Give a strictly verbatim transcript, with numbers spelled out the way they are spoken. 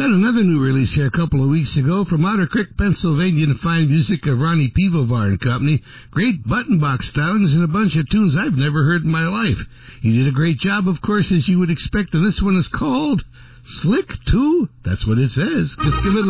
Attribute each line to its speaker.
Speaker 1: Got another new release here a couple of weeks ago from Otter Creek, Pennsylvania, the fine music of Ronnie Pivovar and Company. Great button box stylings and a bunch of tunes I've never heard in my life. He did a great job, of course, as you would expect, and this one is called Slick two. That's what it says. Just give it a